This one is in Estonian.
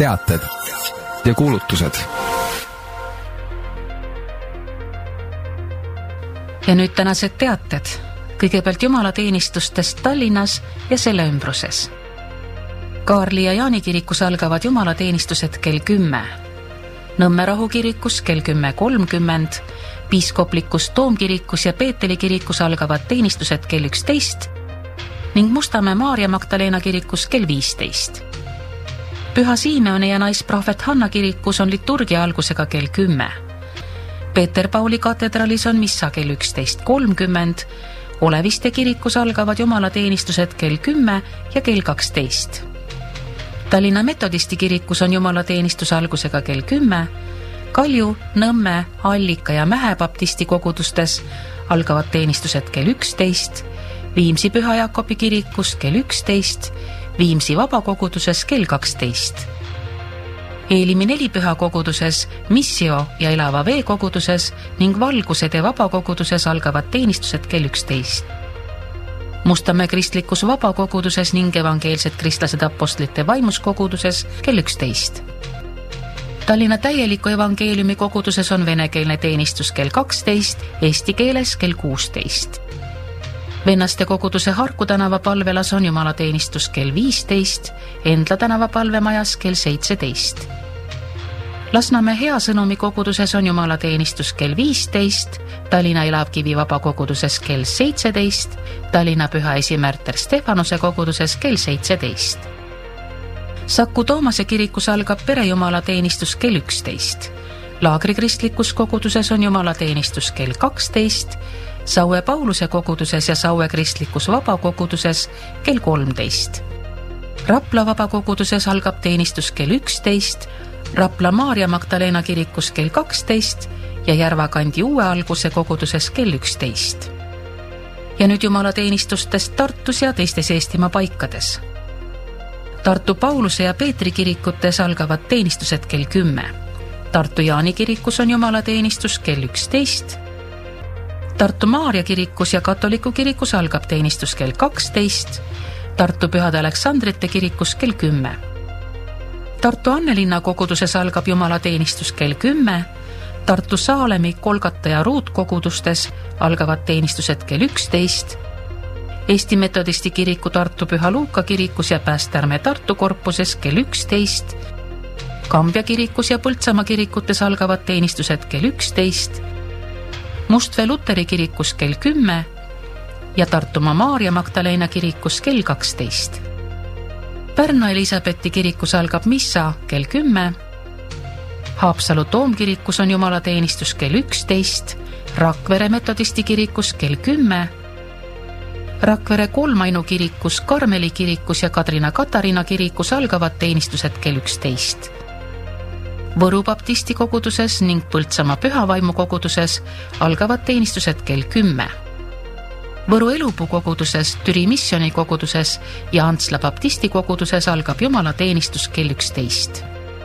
teated ja kuulutused. Ja nüüd tänased teated. Kõigepealt jumalateenistustest Tallinnas ja selle ümbruses. Kaarli ja Jaani kirikus algavad jumalateenistused kell 10. Nõmme rahukirikus kell 10.30, piiskoplikus Toomkirikus ja Peeteli kirikus algavad teenistused kell 11 ning Mustamäe Maarja Magdalena kirikus kell 15. Püha Siimeoni ja naisprohvet Hanna kirikus on liturgia algusega kell 10. Peeter Pauli katedralis on missa kell 11.30, Oleviste kirikus algavad jumalateenistused kell 10 ja kell 12. Tallinna Metodisti kirikus on jumalateenistus algusega kell 10, Kalju, Nõmme, Allika ja Mähe baptisti kogudustes algavad teenistused kell 11, Viimsi Püha Jaakobi kirikus kell 11, Viimsi vabakoguduses kell 12. Eelimi nelipüha koguduses, Missio ja Elava Vee koguduses ning Valgusede vabakoguduses algavad teenistused kell 11. Mustamäe kristlikus vabakoguduses ning evangeelsed kristlased apostlite vaimuskoguduses kell 11. Tallinna täieliku evangeeliumi koguduses on venekeelne teenistus kell 12, eesti keeles kell 16. Vennaste koguduse Harku tänava palvelas on jumalateenistus kell 15, Endla tänava palvemajas kell 17. Lasnamäe Hea Sõnumi koguduses on jumalateenistus kell 15, Tallinna Elavkivi vabakoguduses kell 17, Tallinna Püha Esimärter Stefanuse koguduses kell 17. Saku Toomase kirikus algab perejumalateenistus kell 11. Laagri kristlikus koguduses on jumalateenistus kell 12, Saue Pauluse koguduses ja Saue kristlikus vabakoguduses kell 13. Rapla vabakoguduses algab teenistus kell 11, Rapla Maarja Magdalena kirikus kell 12 ja Järvakandi Uue Alguse koguduses kell 11. Ja nüüd jumalateenistustest Tartus ja teistes Eestimaa paikades. Tartu Pauluse ja Peetri kirikutes algavad teenistused kell 10. Tartu Jaani kirikus on jumalateenistus kell 11. Tartu Maarja kirikus ja katoliku kirikus algab teenistus kell 12. Tartu Pühade Aleksandrite kirikus kell 10. Tartu Annelinna koguduses algab jumalateenistus kell 10. Tartu Saalemi, Kolgata ja Ruut kogudustes algavad teenistused kell 11. Eesti Metodisti kiriku Tartu Püha Luuka kirikus ja Päästärme Tartu korpuses kell 11. Kambja kirikus ja Põltsamaa kirikutes algavad teenistused kell 11. Mustvee Luteri kirikus kell 10 ja Tartumaa Maarja Magdalena kirikus kell 12. Pärnu Elisabethi kirikus algab missa kell 10. Haapsalu Toomkirikus on jumalateenistus kell 11, Rakvere Metodisti kirikus kell 10. Rakvere Kolmainu kirikus, Karmeli kirikus ja Kadrina Katariina kirikus algavad teenistused kell 11. Võru baptisti koguduses ning Põltsamaa Pühavaimu koguduses algavad teenistused kell 10. Võru Elupuu koguduses, Türi Missioni koguduses ja Antsla baptisti koguduses algab jumalateenistus kell 11.